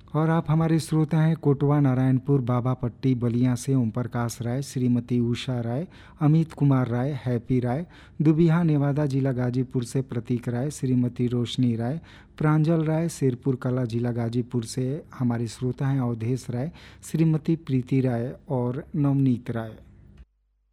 और आप हमारे श्रोता हैं कोटवा नारायणपुर बाबा पट्टी बलिया से ओम प्रकाश राय, श्रीमती उषा राय, अमित कुमार राय, हैप्पी राय, दुबिहा नेवादा जिला गाजीपुर से प्रतीक राय, श्रीमती रोशनी राय, प्रांजल राय, सिरपुर कला जिला गाजीपुर से हमारे श्रोता हैं अवधेश राय, श्रीमती प्रीति राय और नवनीत राय।